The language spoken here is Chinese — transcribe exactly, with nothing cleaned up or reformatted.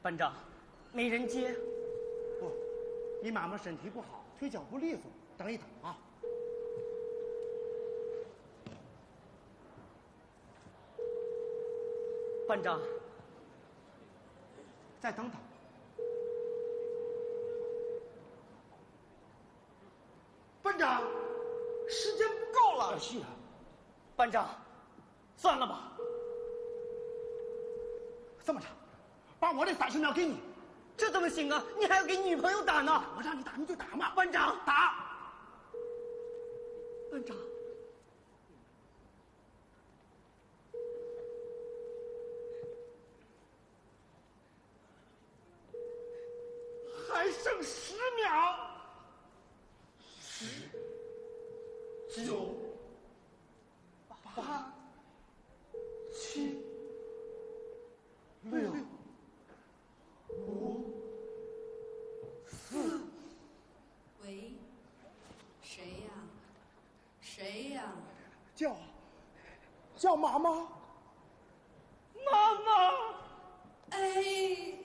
班长，没人接。 不，你妈妈身体不好，腿脚不利索，等一等啊。 班长， 再等等。班长，时间不够了。是啊。 班长，算了吧。 这么着，把我的三十秒给你。 这怎么行啊？你还要给女朋友打呢？ 我让你打你就打嘛。 班长， 打。 班长。 还剩十秒。十、九、八、七、六、五、四。 喂，谁呀？谁呀？ 叫，叫妈妈。 妈妈。 哎。